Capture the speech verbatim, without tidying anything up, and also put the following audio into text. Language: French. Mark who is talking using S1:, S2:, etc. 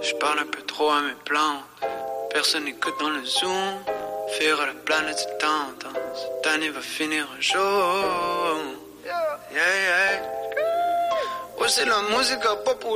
S1: Je parle un peu trop à mes plantes. Personne n'écoute dans le zoom. Faire à la planète se tente. Cette année va finir un jour. Yeah, yeah. Ouais, c'est la musique populaire.